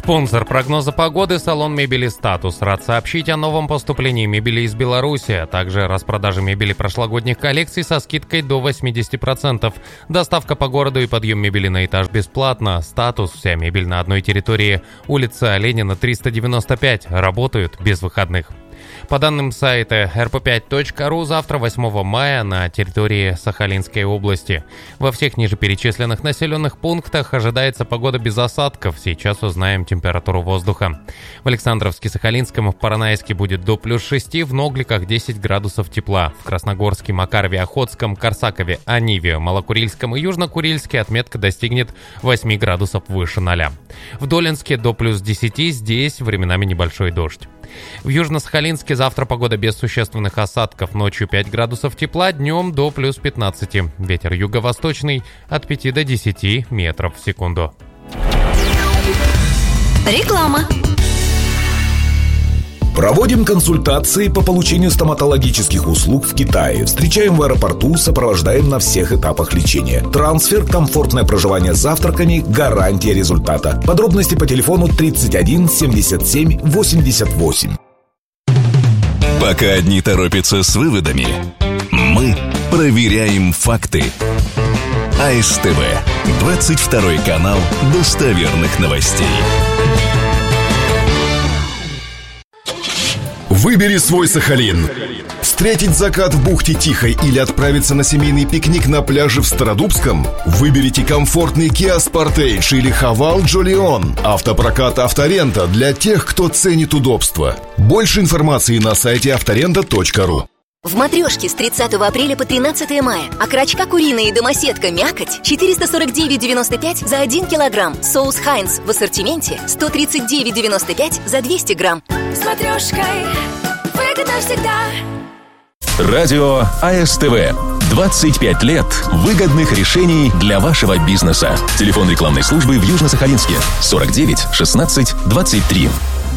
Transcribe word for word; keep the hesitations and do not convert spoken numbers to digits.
Спонсор прогноза погоды — салон мебели «Статус». Рад сообщить о новом поступлении мебели из Беларуси, а также распродаже мебели прошлогодних коллекций со скидкой до восемьдесят процентов. Доставка по городу и подъем мебели на этаж бесплатно. «Статус» — вся мебель на одной территории. Улица Ленина, триста девяносто пять. Работают без выходных. По данным сайта эр пэ пять точка ру, завтра, восьмого мая, на территории Сахалинской области. Во всех нижеперечисленных населенных пунктах ожидается погода без осадков. Сейчас узнаем температуру воздуха. В Александровске-Сахалинском, в Поронайске будет до плюс шести, в Ногликах десять градусов тепла. В Красногорске, Макарове, Охотском, Корсакове, Аниве, Малокурильском и Южнокурильске отметка достигнет восемь градусов выше ноля. В Долинске до плюс десяти, здесь временами небольшой дождь. В Южно-Сахалинске завтра погода без существенных осадков. Ночью пять градусов тепла, днем до плюс пятнадцати. Ветер юго-восточный от пяти до десяти метров в секунду. Реклама. Проводим консультации по получению стоматологических услуг в Китае. Встречаем в аэропорту, сопровождаем на всех этапах лечения. Трансфер, комфортное проживание с завтраками, гарантия результата. Подробности по телефону тридцать один семьдесят семь восемьдесят восемь. Пока одни торопятся с выводами, мы проверяем факты. а эс тэ вэ, двадцать второй канал достоверных новостей. Выбери свой Сахалин. Встретить закат в бухте Тихой или отправиться на семейный пикник на пляже в Стародубском? Выберите комфортный Kia Sportage или Haval Jolion. Автопрокат «Авторента» для тех, кто ценит удобство. Больше информации на сайте авторента точка ру. В «Матрешке» с тридцатого апреля по тринадцатое мая. Окорочка куриная и домоседка мякоть четыреста сорок девять девяносто пять за один килограмм. Соус «Хайнц» в ассортименте сто тридцать девять девяносто пять за двести грамм. С «Матрешкой» выгодно всегда. Радио а эс тэ вэ. двадцать пять лет выгодных решений для вашего бизнеса. Телефон рекламной службы в Южно-Сахалинске сорок девять шестнадцать двадцать три.